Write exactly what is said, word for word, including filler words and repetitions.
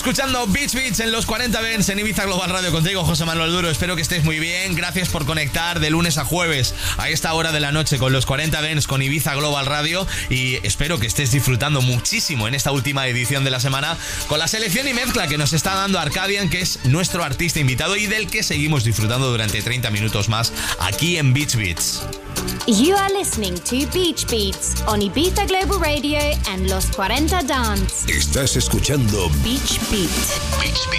Escuchando Beach Beats en los cuarenta Dance en Ibiza Global Radio contigo, José Manuel Duro. Espero que estés muy bien. Gracias por conectar de lunes a jueves a esta hora de la noche con los cuarenta Dance con Ibiza Global Radio. Y espero que estés disfrutando muchísimo en esta última edición de la semana con la selección y mezcla que nos está dando Arcadian, que es nuestro artista invitado y del que seguimos disfrutando durante treinta minutos más aquí en Beach Beats. You are listening to Beach Beats on Ibiza Global Radio and Los cuarenta Dance. Estás escuchando Beach Beat. Beach Beat.